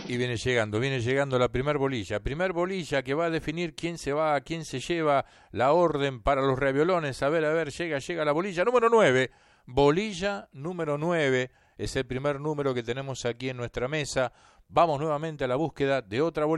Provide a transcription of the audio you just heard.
Y viene llegando la primer bolilla que va a definir quién se va, quién se lleva la orden para los raviolones. A ver, llega la bolilla número 9. Bolilla número 9 es el primer número que tenemos aquí en nuestra mesa. Vamos nuevamente a la búsqueda de otra bolilla.